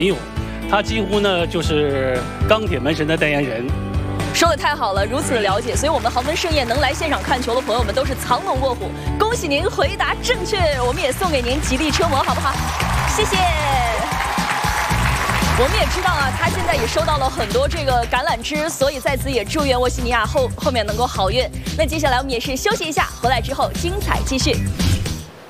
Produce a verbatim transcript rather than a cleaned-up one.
有，他几乎呢就是钢铁门神的代言人。 说的太好了，如此的了解，所以我们豪门盛宴能来现场看球的朋友们都是藏龙卧虎。恭喜您回答正确，我们也送给您吉利车模，好不好？谢谢。我们也知道啊，他现在也收到了很多这个橄榄枝，所以在此也祝愿沃西尼亚后后面能够好运。那接下来我们也是休息一下，回来之后精彩继续。